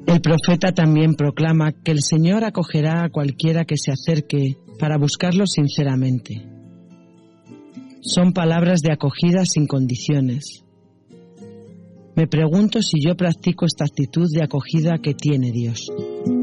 El profeta también proclama que el Señor acogerá a cualquiera que se acerque para buscarlo sinceramente. Son palabras de acogida sin condiciones. Me pregunto si yo practico esta actitud de acogida que tiene Dios.